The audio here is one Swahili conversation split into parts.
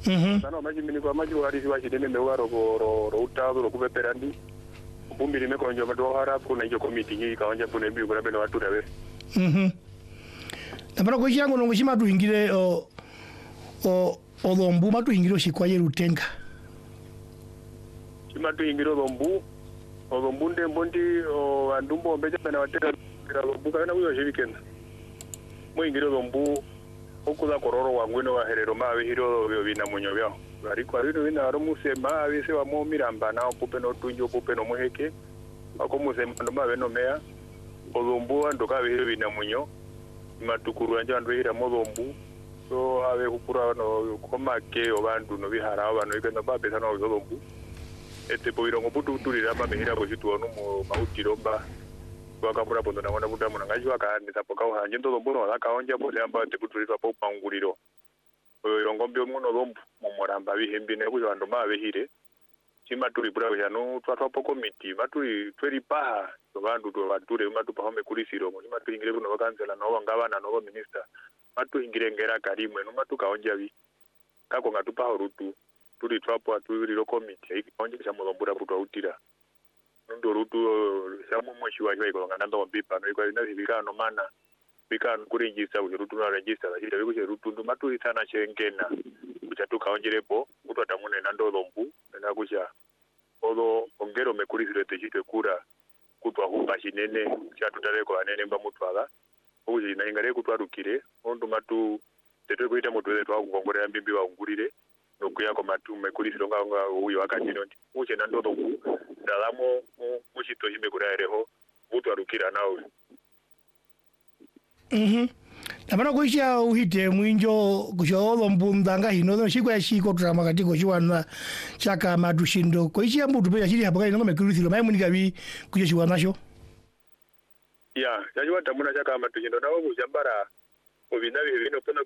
Sana majimini kwa maji warisi wa shidene mewa ro utazo ro kupeperandi. Bumbiri meko njo mado harapu kuna hiyo komiti hii kaonja pune biu kuna beno watu rawe. Napana kwa yangu no ngishima tu ingire o lombu matu ingiro shikwaye rutenga. Shima tu ingiro lombu nde mbondi o andumbo mbeja na watera lombu kana uyo shirikena. Mu ingiro lombu okula kororo wangweno wa herero mawe hiro byo bina munyo byo. Ariko rino bina ro musema abise wa mo miramba na opupe no tunjo opupe no muheke. Ako musema ndo mawe no mea. Olombu ndo ka bihiro bina munyo. Matukuru anja ndo hira mo lombu. So ave kukura no komake obantu no bihara abantu ikenda babesa no lombu. Ete boiro ngobutu turira ba mehira bozitu ono mo mautiromba. Wakabura bondo na wana buta munanga jwa ka ndisa poka hanje ndo lombu no akaonja bo yamba te kuturira po panguriro. Oyo ngombyo muno lombu mu moramba bihembi ne kujo ando mabe hire. Chima turi bura yano twatwa poko miti baturi tweri paha to bantu to bature matu pahome kulisiro mo chima tuingire kuno bakansela no bangabana no minister. Matu ingire ngera karimwe no matu kaonja bi kako ngatupa horutu turi twapo turi ro committee ikonje cha mulombura butwa utira ndo rutu shamu mweshi wa jwa ikolanga ndo bipa no iko ina bikano mana bikano kuri register urutu na register hita biko rutu ndo matu itana chengena kuchatu kaonjerepo kutwa tamune na ndo lombu na kucha odo ongero mekulisire tejite kura kutwa humba shinene cha tutareko anene mba mutwala uji na ingare kutwarukire ondo matu tetwe kuita mutwe twa kukongorera mbimbi wa ungurire no kuyako matu mekulisiro nga uyo akachino uche na ndodo ndalamo muchito hime kuraereho mutwarukira nawe. Napana kuisha uhite mwinjo kusholo mbundanga hino no shikwa shiko trama katiko shiwana chaka madushindo kuisha mbutu pe shiri hapa ino mekulisiro mai munika bi kuja shiwana nasho. Ya, yajua tamuna chaka madushindo nawo kujambara obinabi bino pona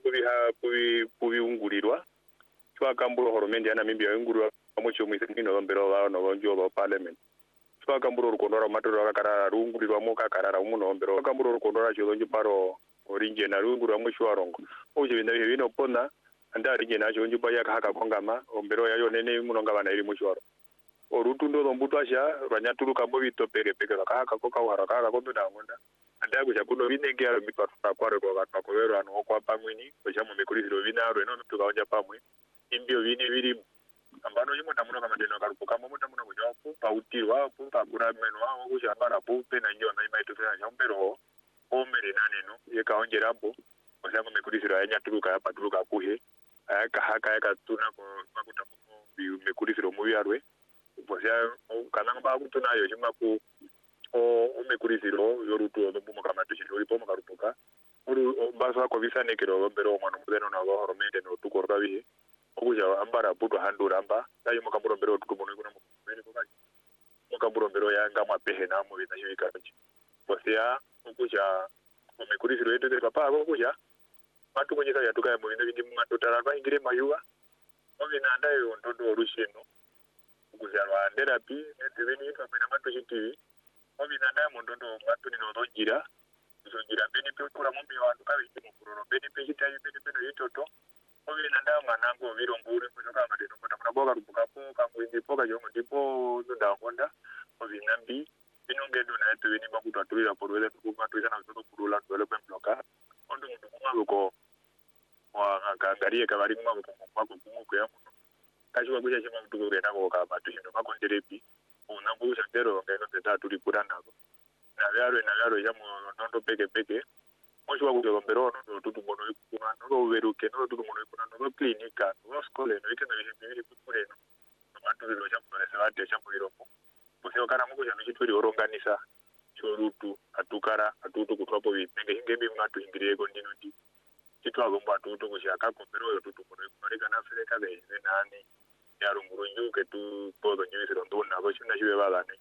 kubiungurirwa twakamburo horomendi ana mimbi yungurwa amucho mwisengino lombero wa no bonjo ba parliament twakamburo rukondora matoro akakarara rungurirwa mo kakarara umuno lombero twakamburo rukondora chilonjo paro orinje na rungurwa mwisho warongo oje binabi bino pona anda rinje na chonjo baya haka kongama ombero yayo nene munonga bana iri mwisho waro orutundo lombutwasha rwanyaturu kambo bitopere peke haka koka haraka haka kondo ngonda anda kuja kuno binenge yaro mitwatwa kwaro kwa bakowero ano kwa pamwini kuja mu mekulisiro binaro eno tukaonja pamwe imbio vini viri ambano yimo tamuno kama deno karupuka mo tamuno kuja pa utirwa pa kura meno wa kuja bara pupe na njo na imaitu fena nyombero omere naneno ye kaonjerapo osanga mekulisiro anya turuka hapa turuka kuhe aka haka aka tuna ko makuta mo mekulisiro mu yarwe posia kana ba kutuna yo chima ku o mekulisiro yorutu ndo bumo kama tushiro ripo mo karupuka uru basa ko visane kero mbero mwana mudeno na horomende no tukorwa bihe okuja ambara buto handura amba tayi mukamburo mbero tukumono kuna mbere ko kaji mukamburo mbero yanga mapehe na mu bina yika kaji posia okuja omekulisiro yete de papa okuja matu konyesa yatuka mu bina bindi matotara ba ingire mayuwa obina ndayo ndondo rusheno okuja wa therapy netebeni twapena matu chitivi obina ndayo ndondo matu nino dojira zogira beni pe kura mumbi wa tukabiti mu kuroro beni pe hitayi beni pe no yitoto obi nanda manango virombure kutoka madeno kota kunaboka rupukapo kamwindi poka jongo ndipo nda ngonda obi nambi binongedo na eto bini bakutwa tulira porwele tukuma tuisa na zoto kurula twele kwemploka ondo mundu kumaboko wa kangarie kabari kumaboko kwako kumuko ya muno kachiwa kuja chima mtu kurena ko kama tushindo makonderepi unangu usandero ngeno teta tulipura nako na vyaro ya mu nondo peke mwisho wa kutombero no tutumono ikuna no veruke no tutumono ikuna no klinika no skole no ikena bibiri kukureno no bantu biro chambo lesawate chambo iropo poseo kana muko ya michitwiri oronganisa chorutu atukara atutu kutwapo bipenge hingembi matu ingirego ndino ndi kitwa gomba atutu kushaka kombero yo tutumono ikuna kana freka be nani yaro murunjuke tu podo nyisiro ndona bo china chibe balane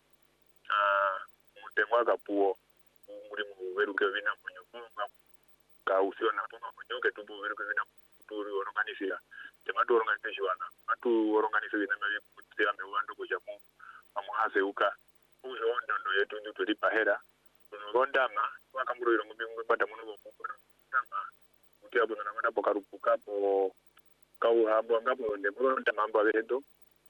mutemwa kapuo muri mu veruke vina munyo ka usio na tuma munyoke tubu veruke vina turi organizira tematu organization atu organization na mwe kutia mewando kuja mu amuhase uka uyo ndondo yetu ndu tuli pahera tunondama wakamuro iro ngombe ngombe bata muno bokura tama utia buna na manda bokarupuka po ka uhambo ngapo ndemo ndamamba lendo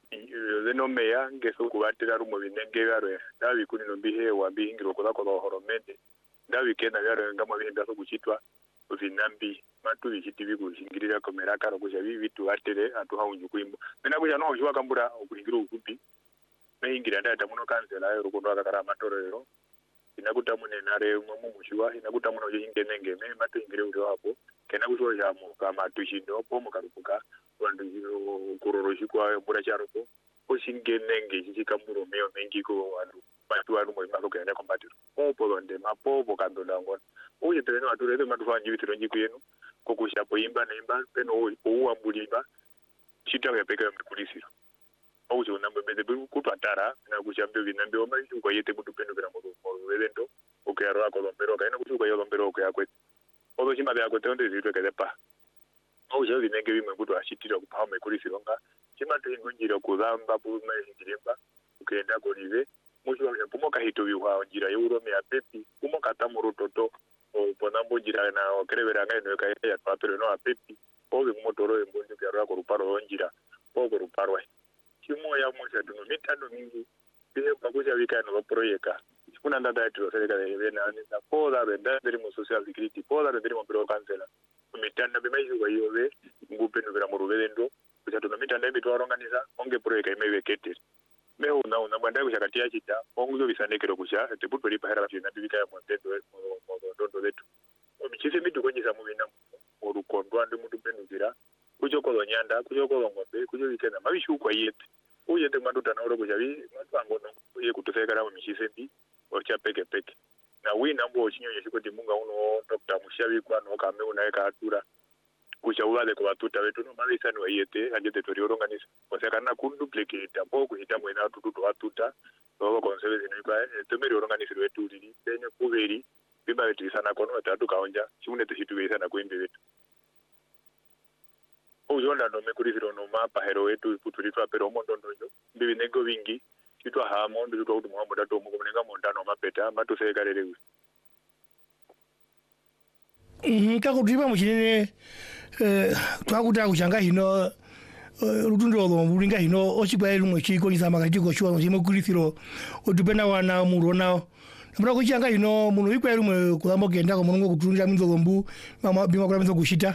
zeno meya ngeso kubatira rumo binenge byarwe davi kuni no bihewa bihingiro kola kola horomende davi kenda byarwe ngamo bihinda so kuchitwa uzinambi matu bichitivi kushingirira komera karo kuja bitu atere atu haunju kuimbo mena kuja no shwa kambura okuhingira ukupi meingira ndata muno kansela yo rukondo akakara matorero inakuta mune nare mu mushiwa inakuta muno jingenenge me matu ingire uri hapo kena kushoja mu kama tushindo po mukarupuka wandu kuroro shikwa mura charoko oshingenenge chikamuro meyo mengiko wandu batu wanu mo imako kenda kombatiro popo londe mapopo kandola ngona uye tene watu rede matufanyi bitiro njikuyenu kokusha poimba naimba peno ouambulimba chita yapeka mkulisiro auzo nambe bede kutwatara na kuchambio binambe oma ngo yete mutu peno kera mo evento okero akolombero kaina kuchuka yolombero okyakwe ozo chima bya kotonde zitwe kalepa auzo binenge bimwe kutu ashitira kupama mkulisiro nga chima tingunjira kuzamba buma ingirimba ukenda kolive musho yapomoka hito biwa njira y'urome ya pepi kumoka tamuru toto ponambo njira na okerebera ngene ka ya papero no apepi obi motoro embonje byarwa ko ruparo njira pogo ruparwa kimo ya musha tuno mitano mingi bihe pakuja vikano ba projeka kuna ndanda yetu serikali yebena na pola benda ndiri mu social security pola ndiri mu biro kansela mitanda bimaizo kwa yobe ngupe no bira mu rubendo kuja tuno mitanda ebitu aronganiza onge projeka imewekete meho na banda kushakatia chita onguzo bisanekero kusha tebuto lipa hera bafina bibika ya montendo modo letu omichise mitu konyisa mubina orukondwa ndi mutu penuzira kuchokolo nyanda kuchokolo ngombe kuchokikena mabishu kwa yete uyete matuta na oro kujabi matwango no ye kutusekara mu michise mbi ocha peke na wina mbo ochinyoye shikoti munga uno Dr. Mushabi kwa no kame unaeka atura kuchaulale kwa batuta wetu no mabisa ni wayete anjete tori oronganisa kosekana kunduplicate abo kuhita mwena tututu watuta baba konserve zinaipa temeri oronganisiro wetu lili penye kuberi bimba wetu sana kono tatu kaonja chimune tushitu sana kwembe wetu ojonda no mekurisiro no mapa hero wetu putulitwa pero mondondojo bibi nego bingi kitwa hamo ndu tutu muhambo dato mukomenga mondano mapeta matusekalele kakutipa muchinene twakuta kuchanga hino rutundo lo mulinga hino ochibwa lumwe chiko nyisama katiko chwa chimo kulisiro otupena wana murona mura kuchanga hino muno ikwa lumwe kulamo genda ko mungo kutunja minzo lombu mama bima kula minzo kushita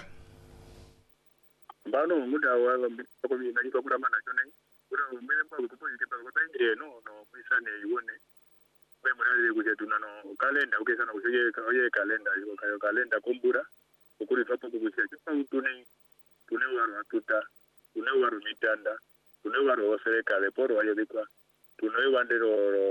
bano muda wa ko bina iko kula mana chona kula mbele mpa kutopo ikeba ko tangire no kuisane ione bemurale kujetuna no kalenda ukesana kushege kalenda iko kayo kalenda kumbura ukuri papo kubusheke pautune tune waro atuta tune waro mitanda tune waro serikali poro wayedikwa tune wandero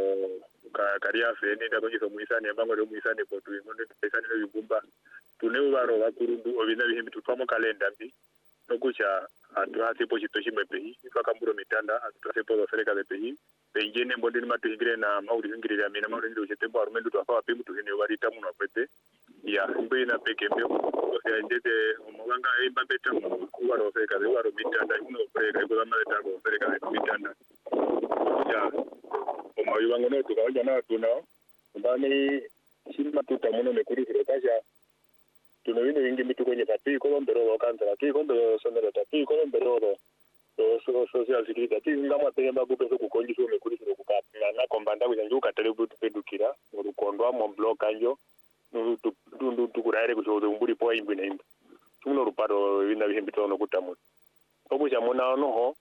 karia fene ndakonyiso muisani ambango ro muisani potu ingonde muisani no bibumba tune waro wakurundu obina bihimbi tutwamo kalenda mbi nokucha atuase pochito chimepehi ifakamburo mitanda atuase pozo serikali pehi penjene mbondeni matuhingire na mauri hingire ya mina mauri hingire uchetembo arumendu tuwafawa pimbu tuhine warita munu wapete ya mbe na peke mbio ya njete mwanga imba beta uwaro serikali uwaro mitanda uno serikali kwa maleta kwa serikali mitanda ya umawi wangu no tukawaja na tunao mbani shima tutamuno mekuri hirokasha tunawine wingi mitu kwenye tati kolombero wakanta tati kolombero sonero tati kolombero social security tati ngama temba kupeso kukonji so mekuri hirokukapina na kombanda kujanjuka telebutu pedukira urukondwa mombloka njo ndu tukurare kuchozo umburi po imbi na imbi tumuno ruparo wina bihembito no kutamu obuja mona noho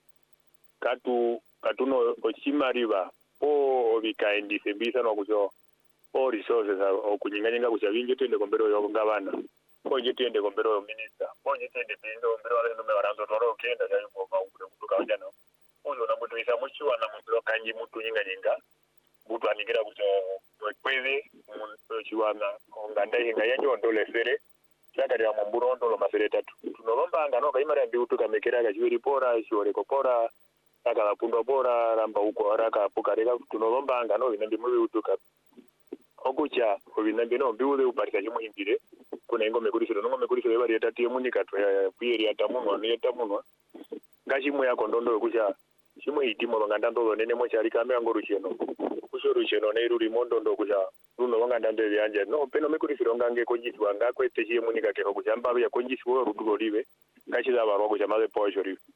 katuno ochimariba o bikaendi sembisa no kucho o resources o kunyinganyinga kuchavinje tende kombero yo ngabana ko jitende kombero minister ko jitende pindo mbero wale no mewaranzo toro kenda ya yuko ba ukure kutoka wanja no uyo na mtu isa muchiwa na mtu kanji mtu nyinganyinga mtu anigira kucho kwezi mtu chiwana nganda hinga yanyo ndole sere chakari ya mburo ndolo masere tatu tunolomba ngano kaimara ndi utuka mekera ga chiwiri pora chiwore kopora aka lapundwa pora ramba uko araka pukareka tunolomba ngano binambi mubi utuka okucha obinambi no biule uparika chimu himbire kuna ingome kurisiro bari yatati munika to ya piyeri atamunwa ni yatamunwa ngachimu yako ndondo kucha chimu hitimo nganda ndolo nene mo chari kame angorucheno kusorucheno ne ruri mondo ndo kucha runo wanga ndande byanje no peno mekurisiro ngange konjitwa ngakwete chiye munika kero kuchamba ya konjiswo rutulo libe ngachi da barwa go jama'a po jori